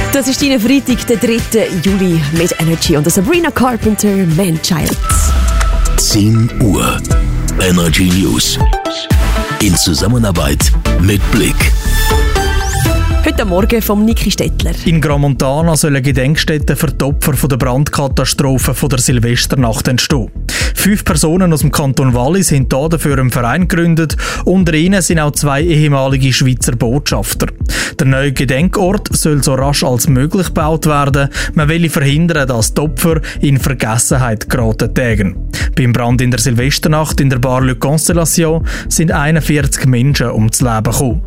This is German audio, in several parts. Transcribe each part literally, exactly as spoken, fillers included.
Das ist dein Freitag, der dritte Juli mit Energy und Sabrina Carpenter, Man-Child. zehn Uhr. Energy News. In Zusammenarbeit mit Blick. Heute Morgen vom Niki Stettler. In Gramontana sollen Gedenkstätten für die Opfer von der Brandkatastrophe von der Silvesternacht entstehen. Fünf Personen aus dem Kanton Wallis sind hier dafür einen Verein gegründet. Unter ihnen sind auch zwei ehemalige Schweizer Botschafter. Der neue Gedenkort soll so rasch als möglich gebaut werden. Man will verhindern, dass die Opfer in Vergessenheit geraten tägen. Beim Brand in der Silvesternacht in der Bar Le Constellation sind einundvierzig Menschen ums Leben gekommen.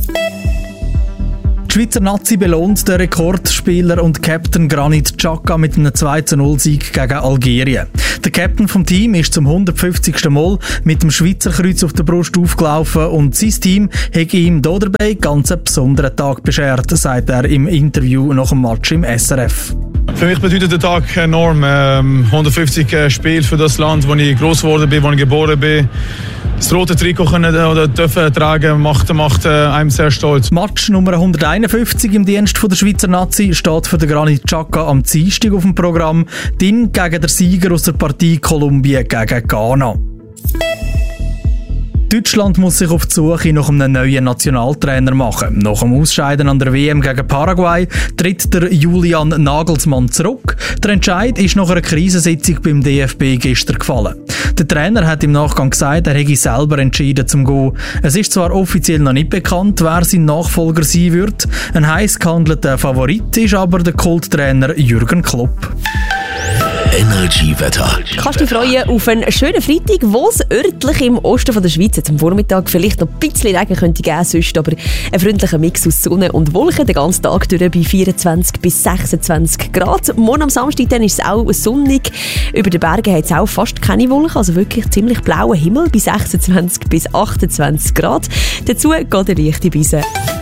Die Schweizer Nazi belohnt den Rekordspieler und Captain Granit Xhaka mit einem zwei zu null Sieg gegen Algerien. Der Captain vom Team ist zum hundertfünfzigsten Mal mit dem Schweizer Kreuz auf der Brust aufgelaufen und sein Team hat ihm hier dabei ganz einen besonderen Tag beschert, sagt er im Interview nach dem Match im S R F. Für mich bedeutet der Tag enorm. Ähm, hundertfünfzig äh, Spiele für das Land, wo ich groß geworden bin, wo ich geboren bin. Das rote Trikot können oder dürfen tragen, macht, macht äh, einem sehr stolz. Match Nummer hunderteinundfünfzig im Dienst von der Schweizer Nazi steht für den Granit Xhaka am Dienstag auf dem Programm. Dann gegen den Sieger aus der Partie Kolumbien gegen Ghana. Deutschland muss sich auf die Suche nach einem neuen Nationaltrainer machen. Nach dem Ausscheiden an der W M gegen Paraguay tritt der Julian Nagelsmann zurück. Der Entscheid ist nach einer Krisensitzung beim D F B gestern gefallen. Der Trainer hat im Nachgang gesagt, er hätte selber entschieden zum Gehen. Es ist zwar offiziell noch nicht bekannt, wer sein Nachfolger sein wird. Ein heiß gehandelter Favorit ist aber der Kulttrainer Jürgen Klopp. Energy-Wetter. Kannst du dich freuen auf einen schönen Freitag, wo es örtlich im Osten von der Schweiz zum Vormittag vielleicht noch ein bisschen Regen könnte geben, sonst aber ein freundlicher Mix aus Sonne und Wolken den ganzen Tag durch bei vierundzwanzig bis sechsundzwanzig Grad. Morgen am Samstag dann ist es auch sonnig. Über den Bergen hat es auch fast keine Wolken, also wirklich ziemlich blauer Himmel bei sechsundzwanzig bis achtundzwanzig Grad. Dazu geht eine leichte Brise.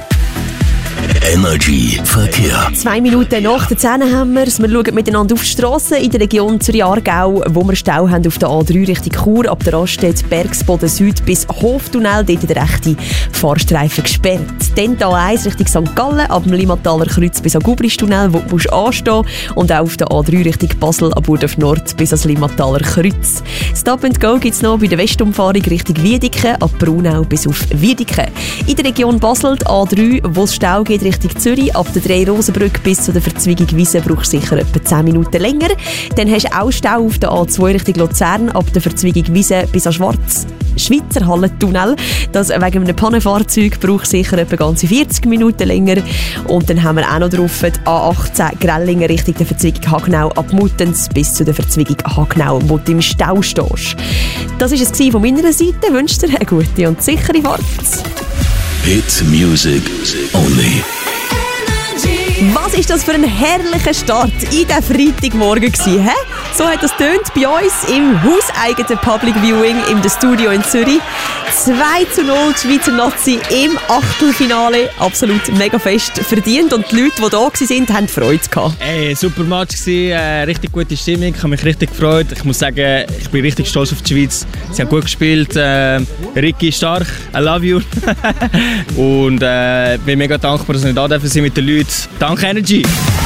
Energy Verkehr. Zwei Minuten nach der zehn haben wir es. Wir schauen miteinander auf die Strassen in der Region Zürich-Aargau, wo wir Stau haben auf der A drei Richtung Chur, ab der Raststätte Bergsboden Süd bis Hoftunnel, dort der rechte Fahrstreifen gesperrt. Dann die A eins Richtung Sankt Gallen, ab dem Limmataler Kreuz bis am Gubristunnel, wo du musst anstehen, und auch auf der A drei Richtung Basel, ab Burdorf Nord bis ans Limmataler Kreuz. Stop and Go gibt es noch bei der Westumfahrung Richtung Wiedeke, ab Braunau bis auf Wiedeke. In der Region Basel die A drei, wo es Stau geht Richtung Zürich, ab der Drei-Rosenbrücke bis zu der Verzweigung Wiese brauchst du sicher etwa zehn Minuten länger. Dann hast du auch Stau auf der A zwei Richtung Luzern, ab der Verzweigung Wiese bis an Schwarz. Schweizer Hallentunnel. Das wegen einem Pannenfahrzeug braucht sicher etwa ganze vierzig Minuten länger. Und dann haben wir auch noch drauf die A achtzehn Grellingen Richtung der Verzweigung Hagenau ab Muttens bis zu der Verzweigung Hagenau, wo du im Stau stehst. Das war es von meiner Seite. Ich wünsche dir eine gute und sichere Fahrt. Hit Music Only. Was ist das für ein herrlicher Start in diesen Freitagmorgen gewesen, hä? So hat das tönt bei uns im hauseigenen Public Viewing im Studio in Zürich. zwei zu null die Schweizer Nazi im Achtelfinale. Absolut mega fest verdient. Und die Leute, die da waren, hatten Freude gehabt. Ey, super Match gewesen, äh, richtig gute Stimmung, ich habe mich richtig gefreut. Ich muss sagen, ich bin richtig stolz auf die Schweiz. Sie haben gut gespielt. Äh, Ricky stark, I love you. Und äh, bin mega dankbar, dass wir da sind mit den Leuten. Danke Energy.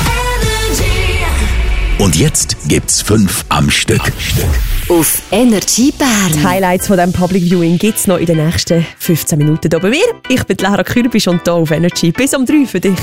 Und jetzt gibt's fünf am Stück. Auf Energy Bern. Die Highlights von diesem Public Viewing gibt es noch in den nächsten fünfzehn Minuten hier bei mir. Ich bin Lara Kürbisch und hier auf Energy bis um drei für dich.